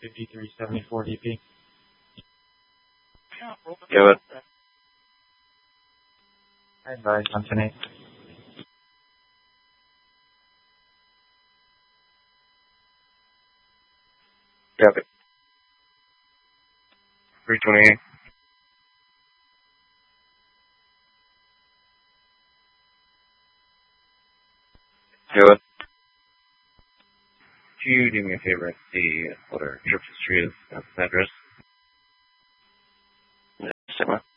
5374 DP. Give it. I advise on 10-8. Got it. 328. Do it. Could you do me a favor and see what our trip history is at this address? Sigma.